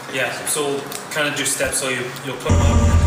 Yeah, so we'll kind of do steps. So you'll put them up.